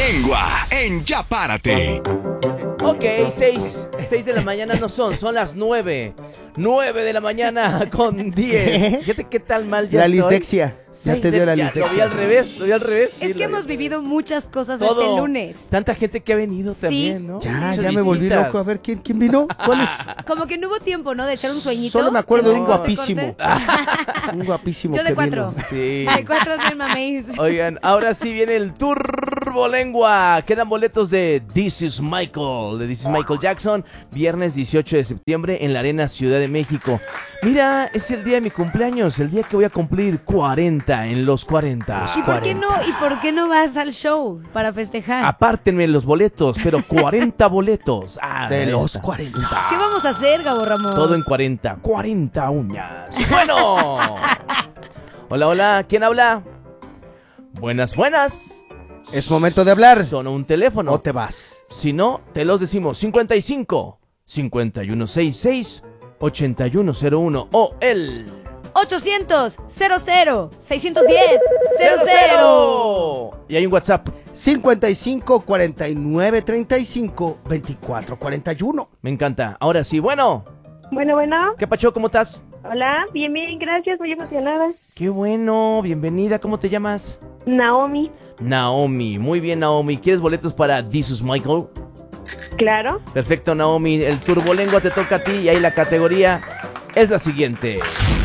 Lengua en Ya Párate. Ok, 6 de la mañana no son las 9. 9 de la mañana con 10. Fíjate qué tal mal ya La estoy. dislexia. Ya te dio la dislexia. Lo vi al revés. Es que hemos vivido muchas cosas todo. este lunes. Tanta gente que ha venido también, ¿no? Ya Muchas me volví visitas. loco. A ver, ¿quién vino? ¿Cuál es? Como que no hubo tiempo, ¿no? De echar un sueñito. Solo me acuerdo de un Corte, guapísimo. corte. Un guapísimo Yo de que 4. vino. Sí. De 4 es mi mameis. Oigan, ahora sí viene el Turbolengua. Quedan boletos de This is Michael Jackson, viernes 18 de septiembre en la Arena Ciudad de México. Mira, es el día de mi cumpleaños, el día que voy a cumplir 40 en los 40. ¿Y por qué no vas al show para festejar? Apártenme los boletos, pero 40 boletos. De los neta. 40. ¿Qué vamos a hacer, Gabo Ramos? Todo en 40. 40 uñas. Bueno. Hola, ¿quién habla? Buenas. Es momento de hablar. Sonó un teléfono. O te vas. Si no, te los decimos 55 5166 8101 o el 800 00 610 00. Y hay un WhatsApp. 55 49 35 24 41. Me encanta. Ahora sí, bueno. Bueno. ¿Qué pacho? ¿Cómo estás? Hola, bien, gracias, muy emocionada. Qué bueno, bienvenida. ¿Cómo te llamas? Naomi, Naomi. Muy bien, Naomi. ¿Quieres boletos para This is Michael? claro. Perfecto, Naomi. El Turbolengua te toca a ti y ahí la categoría es la siguiente.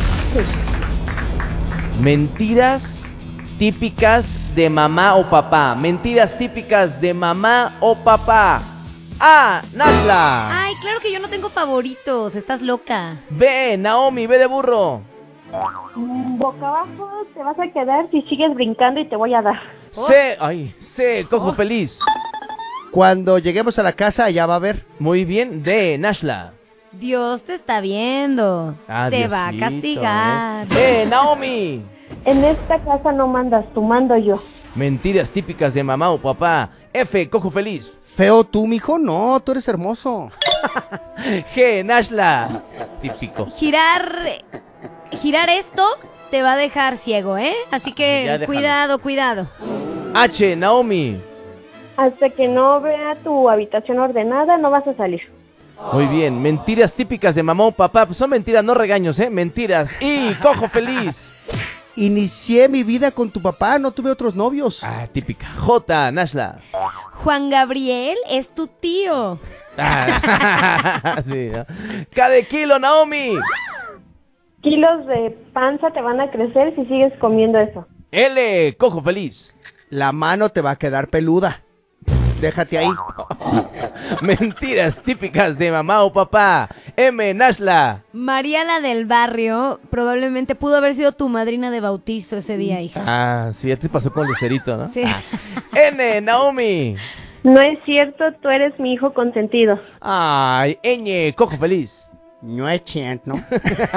Mentiras típicas de mamá o papá. Mentiras típicas de mamá o papá. A. Nasla. Ay, claro que yo no tengo favoritos. Estás loca. B. Naomi, B de burro. Boca abajo te vas a quedar si sigues brincando y te voy a dar. C. Cojo feliz. Cuando lleguemos a la casa ya va a ver. Muy bien. D. Nashla. Dios te está viendo. Ah, te va a Diosito, castigar. Naomi. En esta casa no mandas, tú mando yo. Mentiras típicas de mamá o papá. F. Cojo feliz. ¿Feo tú, mijo? No, tú eres hermoso. G. Nashla. Típico. Girar esto te va a dejar ciego, ¿eh? Así Ya que déjalo. cuidado. H. Naomi. Hasta que no vea tu habitación ordenada, no vas a salir. Muy bien, mentiras típicas de mamá o papá. Pues son mentiras, no regaños, ¿eh? Mentiras. Y cojo feliz. Inicié mi vida con tu papá, no tuve otros novios. Ah, típica. J. Nashla. Juan Gabriel es tu tío. Ah, sí, ¿no? K de kilo, Naomi. Kilos de panza te van a crecer si sigues comiendo eso. L. Cojo feliz. La mano te va a quedar peluda. Déjate ahí. Mentiras típicas de mamá o papá. M. Nashla. María la del barrio probablemente pudo haber sido tu madrina de bautizo ese día, hija. Ah, sí, ya te pasó con Lucerito, ¿no? Sí. N. Naomi. No es cierto, tú eres mi hijo consentido. Ay, Ñ. Cojo feliz. No es chant, ¿no?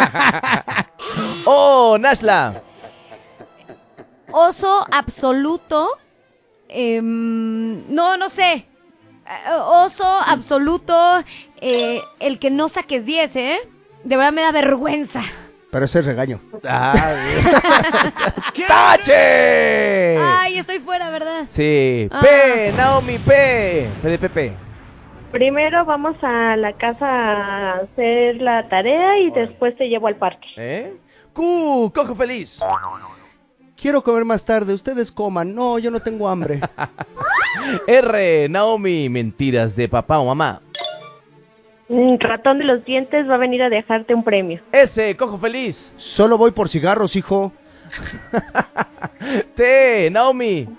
O. Nashla. Oso absoluto. No sé. Oso absoluto. El que no saques 10, ¿eh? De verdad me da vergüenza. Pero ese es regaño. ¡Tache! Ay, estoy fuera, ¿verdad? Sí. P. Naomi, P. P de Pepe. Primero vamos a la casa a hacer la tarea y después te llevo al parque. Q. Cojo feliz. Quiero comer más tarde, ustedes coman. No, yo no tengo hambre. R. Naomi, mentiras de papá o mamá. Ratón de los dientes va a venir a dejarte un premio. S. Cojo feliz. Solo voy por cigarros, hijo. T. Naomi.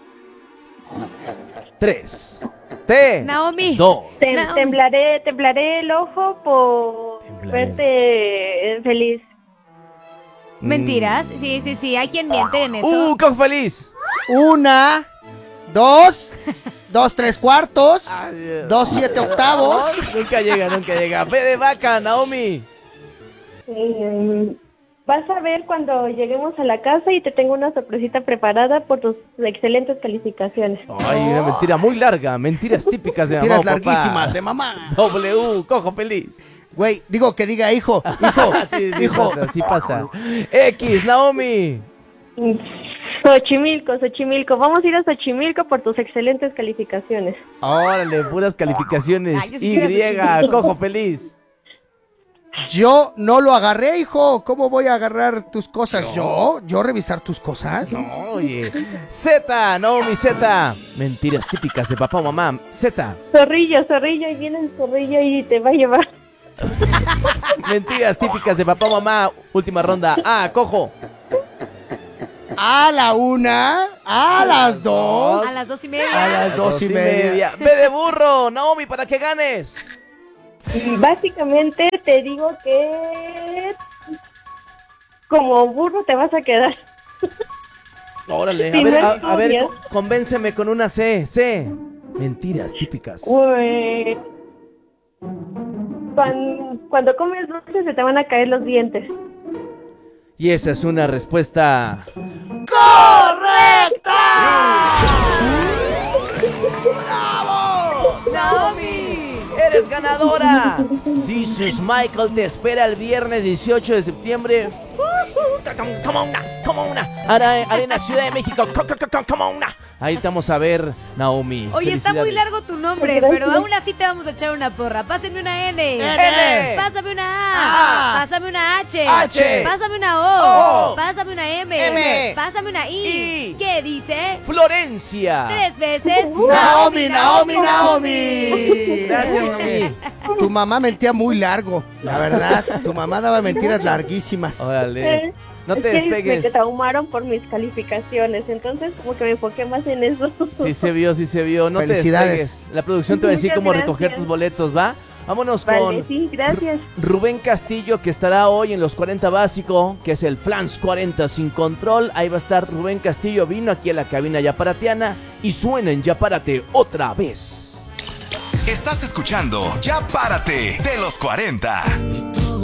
3. T. Naomi. 2. No. Temblaré el ojo por Temblaré. verte feliz. Mentiras. Sí. Hay quien miente en eso. Cojo feliz. 1, 2, 2 3/4, 2 7/8. Nunca llega. B de vaca, Naomi. Vas a ver cuando lleguemos a la casa y te tengo una sorpresita preparada por tus excelentes calificaciones. Ay, una mentira muy larga. Mentiras típicas de mamá o Mentiras papá. larguísimas de mamá. W. Cojo feliz. Güey, digo que diga hijo. Sí, Hijo. pasa, sí pasa. X. Naomi. Xochimilco. Vamos a ir a Xochimilco por tus excelentes calificaciones. Órale, puras calificaciones. Ay, yo sí quiero Y, Xochimilco. cojo feliz. Yo no lo agarré, hijo. ¿Cómo voy a agarrar tus cosas? ¿Yo revisar tus cosas? Oye. Z, Naomi Z. Mentiras típicas de papá o mamá. Z. Zorrillo, ahí viene el zorrillo y te va a llevar. Mentiras típicas de papá o mamá. Última ronda. Cojo. A la 1, a las 2. A las 2:30. A las 2:30. B de burro, Naomi, para que ganes. Básicamente te digo que como burro te vas a quedar. Órale, Sí, a ver, estudias. convénceme con una C. C. Mentiras típicas. Uy, cuando comes dulce se te van a caer los dientes. Y esa es una respuesta. ¡Naomi! ¡Eres ganadora! This is Michael te espera el viernes 18 de septiembre. Como una. Arena Ciudad de México. Como una. Ahí te vamos a ver, Naomi. Oye, está muy Felicidades. largo tu nombre, Gracias. pero aún así te vamos a echar una porra. Pásenme una N. N. Pásame una A. A. Pásame una H. H. Pásame una O. O. Pásame una M. M. Pásame una I. I. ¿Qué dice? Florencia. 3 veces. Naomi. Gracias, Naomi. Tu mamá mentía muy largo, la verdad. Tu mamá daba mentiras larguísimas. Órale. No Es te que despegues. me traumaron por mis calificaciones, entonces como que me enfoqué más en eso. Sí se vio. No Felicidades. te despegues. La producción te va a decir Muchas cómo gracias. recoger tus boletos, ¿va? Vámonos Vale, con sí, gracias. Rubén Castillo, que estará hoy en los 40 básico, que es el Flans 40 sin control. Ahí va a estar Rubén Castillo. Vino aquí a la cabina yaparatiana y suena en Ya Párate otra vez. Estás escuchando Ya Párate de los 40.